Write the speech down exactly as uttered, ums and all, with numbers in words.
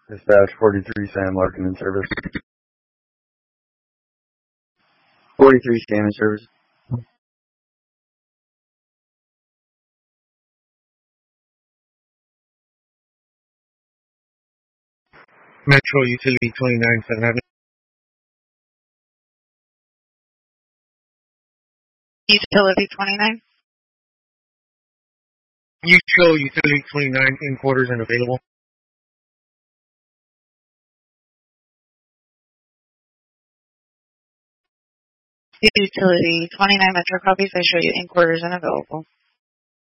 Dispatch forty-three, Sam Larkin in service. forty-three, Sam in service. Metro Utility twenty-nine, seven Avenue. Utility twenty-nine. Metro Utility twenty-nine, in quarters and available. Utility twenty-nine Metro copies. I show you in quarters and available.